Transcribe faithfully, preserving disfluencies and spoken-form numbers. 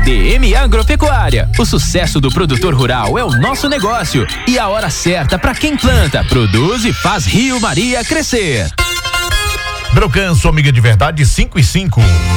D M Agropecuária. O sucesso do produtor rural é o nosso negócio e a hora certa para quem planta, produz e faz Rio Maria crescer. Brocan, sua amiga de verdade, cinco e cinco.